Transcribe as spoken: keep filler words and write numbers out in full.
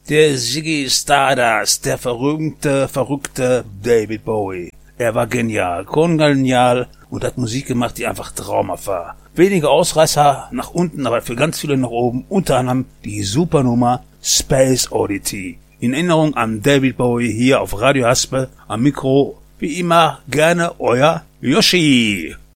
Der Ziggy Stardust, der verrückte, verrückte David Bowie. Er war genial, kongenial und hat Musik gemacht, die einfach traumhaft war. Wenige Ausreißer nach unten, aber für ganz viele nach oben, unter anderem die Supernummer Space Oddity. In Erinnerung an David Bowie hier auf Radio Haspe, am Mikro, wie immer, gerne euer Yoshi.